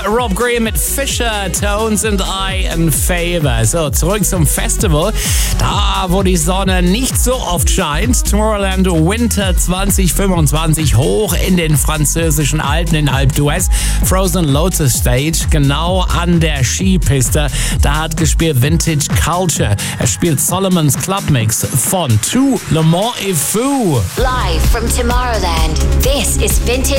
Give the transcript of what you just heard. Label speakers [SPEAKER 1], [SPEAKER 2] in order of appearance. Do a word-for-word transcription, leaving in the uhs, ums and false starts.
[SPEAKER 1] Rob Green mit Fisher, Tones and I in Favor. So, zurück zum Festival. Da, wo die Sonne nicht so oft scheint. Tomorrowland Winter zwanzig fünfundzwanzig hoch in den französischen Alpen in Alpe d'Huez. Frozen Lotus Stage, genau an der Skipiste. Da hat gespielt Vintage Culture. Er spielt Solomon's Club Mix von To Le Mans et Fou.
[SPEAKER 2] Live from Tomorrowland, this is Vintage